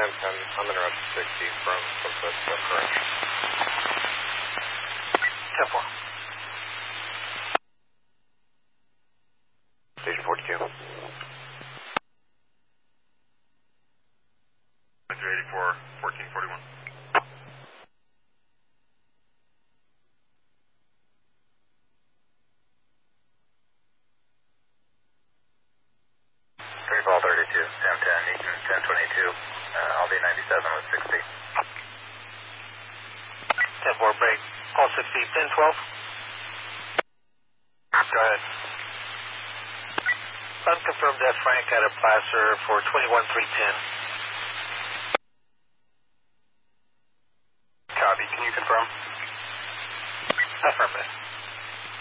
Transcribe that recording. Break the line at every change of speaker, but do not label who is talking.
I'm in around 60 from Sunset to Current.
10-4.
Station 42. 84, 1441.
Ball 32, Sam 10, Eastern 1022. I'll be 97 with 60.
10-4 break. Call 60, 10-12.
Go ahead.
Unconfirmed F. Frank out of Placer for 21-310.